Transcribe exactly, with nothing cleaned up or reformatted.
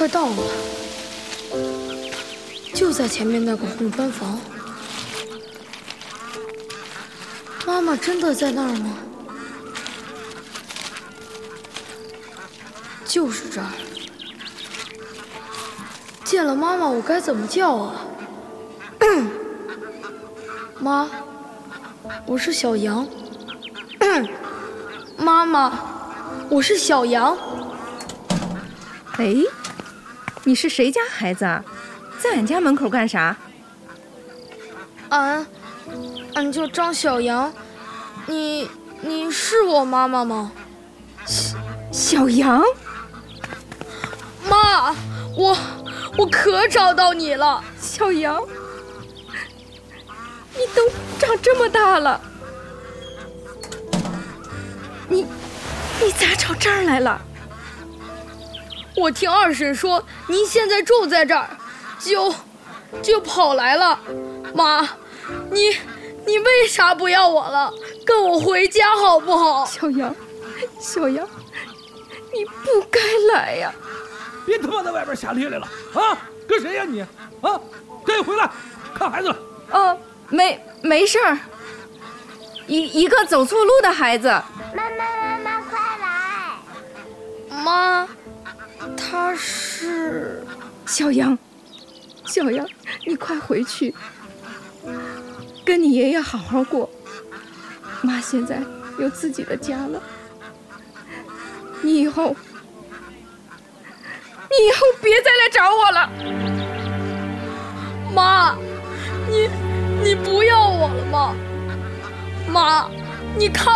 快到了，就在前面那个红砖房。妈妈真的在那儿吗？就是这儿。见了妈妈，我该怎么叫啊？妈，我是小羊。妈妈，我是小羊。 哎，你是谁家孩子啊？在俺家门口干啥？ 俺，俺叫张小羊。你，你是我妈妈吗？ 小羊？ 妈，我，我可找到你了。 小羊，你都长这么大了，你，你咋找这儿来了？ 我听二婶说您现在住在这儿，就就跑来了。妈，你你为啥不要我了？跟我回家好不好？ 小羊，小羊，你不该来呀！ 别他妈在外边瞎咧咧了啊！跟谁呀你？啊，赶紧回来看孩子了。 哦，没没事儿，一一个走错路的孩子。 妈妈妈妈快来！ 妈，他是小羊，小羊，你快回去，跟你爷爷好好过。妈现在有自己的家了，你以后，你以后别再来找我了。 妈，你你不要我了吗？妈，你看。